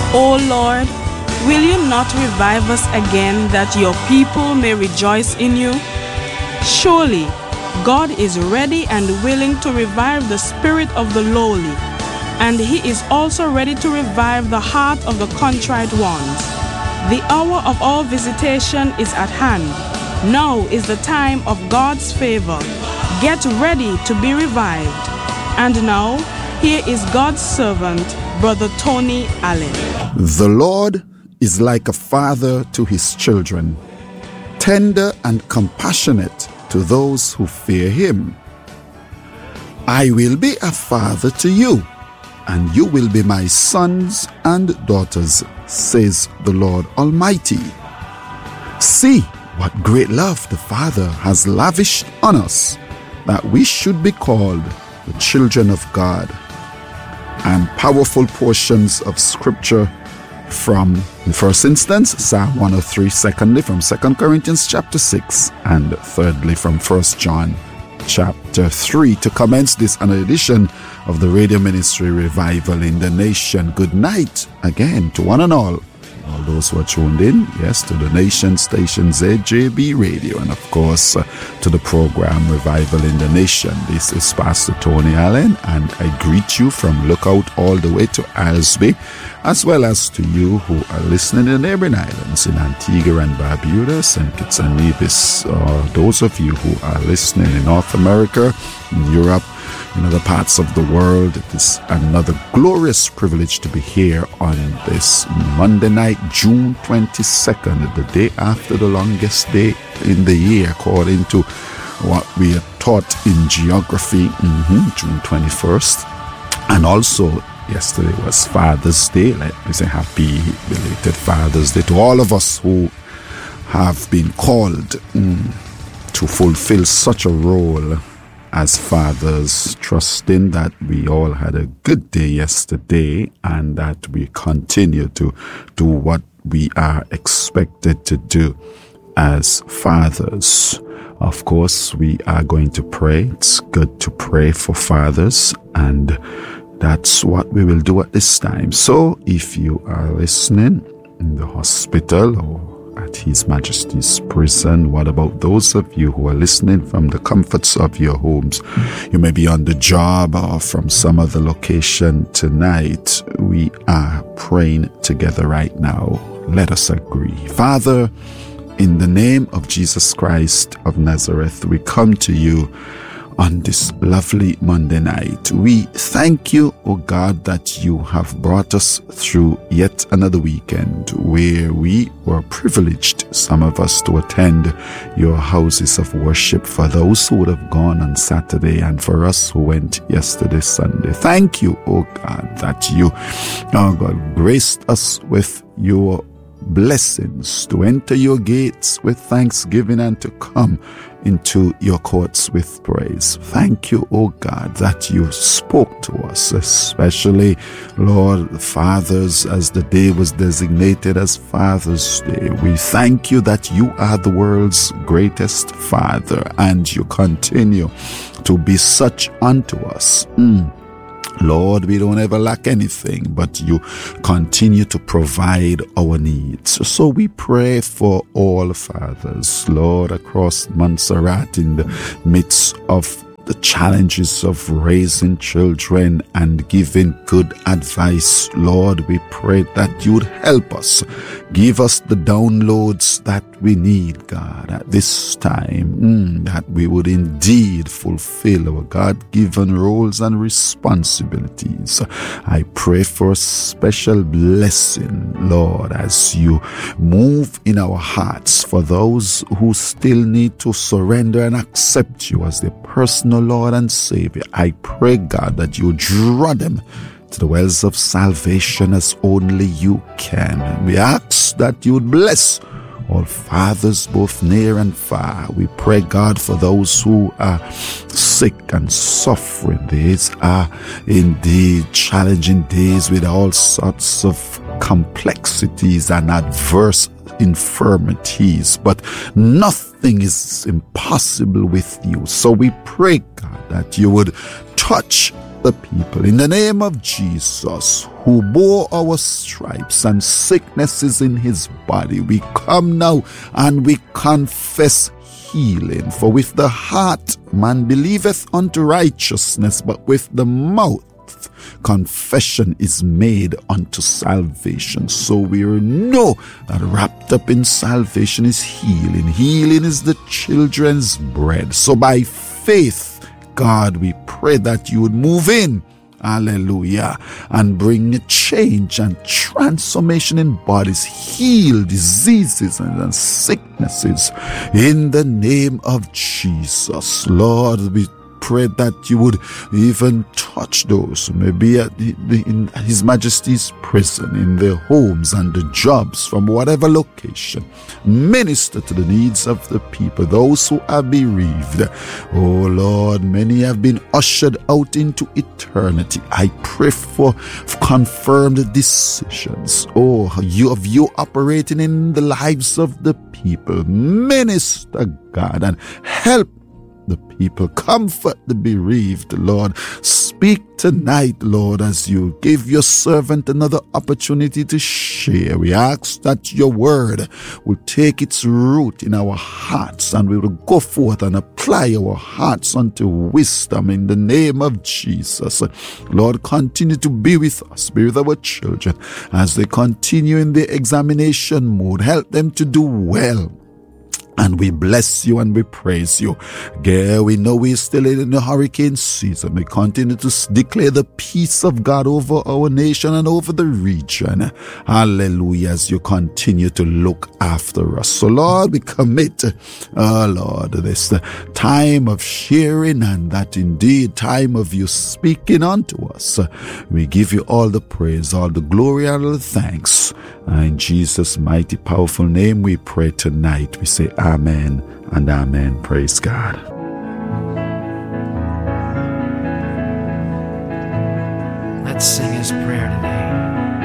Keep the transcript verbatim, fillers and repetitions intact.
O Lord, will you not revive us again that your people may rejoice in you? Surely, God is ready and willing to revive the spirit of the lowly, and he is also ready to revive the heart of the contrite ones. The hour of our visitation is at hand. Now is the time of God's favor. Get ready to be revived. And now, here is God's servant, Brother Tony Allen. The Lord is like a father to his children, tender and compassionate to those who fear him. I will be a father to you, and you will be my sons and daughters, says the Lord Almighty. See what great love the Father has lavished on us, that we should be called the children of God. And powerful portions of scripture from, in the first instance, Psalm one oh three, secondly from Second Corinthians chapter six, and thirdly from First John chapter three, to commence this another edition of the radio ministry Revival in the Nation. Good night again to one and all. All those who are tuned in, yes, to the nation station Z J B Radio, and of course uh, to the program Revival in the Nation. This is Pastor Tony Allen, and I greet you from Lookout all the way to Aylesby, as well as to you who are listening in the neighboring islands in Antigua and Barbuda, and Kitts and Nevis, or those of you who are listening in North America, in Europe, in other parts of the world. It is another glorious privilege to be here on this Monday night, June twenty-second, the day after the longest day in the year, according to what we are taught in geography, mm-hmm, June twenty-first. And also, yesterday was Father's Day. Let me say happy belated Father's Day to all of us who have been called mm, to fulfill such a role as fathers, trusting that we all had a good day yesterday and that we continue to do what we are expected to do as fathers. Of course, we are going to pray. It's good to pray for fathers, and that's what we will do at this time. So if you are listening in the hospital or at His Majesty's prison, what about those of you who are listening from the comforts of your homes? You may be on the job or from some other location tonight. We are praying together right now. Let us agree. Father, in the name of Jesus Christ of Nazareth, we come to you on this lovely Monday night. We thank you, O God, that you have brought us through yet another weekend where we were privileged, some of us, to attend your houses of worship, for those who would have gone on Saturday and for us who went yesterday, Sunday. Thank you, O God, that you, oh God, graced us with your blessings to enter your gates with thanksgiving and to come into your courts with praise. Thank you, O God, that you spoke to us, especially, Lord, fathers, as the day was designated as Father's Day. We thank you that you are the world's greatest Father, and you continue to be such unto us. Mm. Lord, we don't ever lack anything, but you continue to provide our needs. So we pray for all fathers, Lord, across Montserrat, in the midst of the challenges of raising children and giving good advice. Lord, we pray that you would help us. Give us the downloads that we need, God, at this time, mm, that we would indeed fulfill our God-given roles and responsibilities. I pray for a special blessing, Lord, as you move in our hearts for those who still need to surrender and accept you as their personal Lord and Savior. I pray, God, that you draw them to the wells of salvation as only you can. We ask that you would bless all fathers, both near and far. We pray, God, for those who are sick and suffering. These are indeed challenging days with all sorts of complexities and adverse infirmities, but nothing is impossible with you. So we pray, God, that you would touch the people in the name of Jesus, who bore our stripes and sicknesses in his body. We come now and we confess healing. For with the heart man believeth unto righteousness, but with the mouth confession is made unto salvation. So we know that wrapped up in salvation is healing. Healing is the children's bread. So by faith, God, we pray that you would move in, hallelujah, and bring change and transformation in bodies, heal diseases and sicknesses in the name of Jesus. Lord, we pray that you would even touch those who may be at the, the, in His Majesty's prison, in their homes and the jobs from whatever location. Minister to the needs of the people, those who are bereaved. Oh Lord, many have been ushered out into eternity. I pray for confirmed decisions. Oh, you of you operating in the lives of the people. Minister, God, and help the people, comfort the bereaved, Lord. Speak tonight, Lord, as you give your servant another opportunity to share. We ask that your word will take its root in our hearts, and we will go forth and apply our hearts unto wisdom in the name of Jesus. Lord, continue to be with us, be with our children as they continue in the examination mode. Help them to do well. And we bless you and we praise you. Again, we know we're still in the hurricane season. We continue to declare the peace of God over our nation and over the region. Hallelujah, as you continue to look after us. So Lord, we commit, oh Lord, this time of sharing and that indeed time of you speaking unto us. We give you all the praise, all the glory, and all the thanks. In Jesus' mighty, powerful name we pray tonight. We say amen and amen. Praise God. Let's sing his prayer today.